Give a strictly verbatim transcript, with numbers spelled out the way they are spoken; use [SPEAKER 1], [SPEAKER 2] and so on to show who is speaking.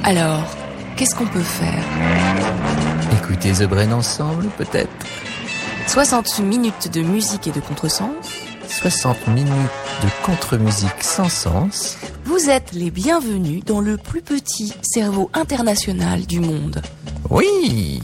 [SPEAKER 1] Alors, qu'est-ce qu'on peut faire?
[SPEAKER 2] Écoutez The Brain ensemble, peut-être?
[SPEAKER 1] soixante minutes de musique et de contresens.
[SPEAKER 2] soixante minutes de contre-musique sans sens.
[SPEAKER 1] Vous êtes les bienvenus dans le plus petit cerveau international du monde.
[SPEAKER 2] Oui!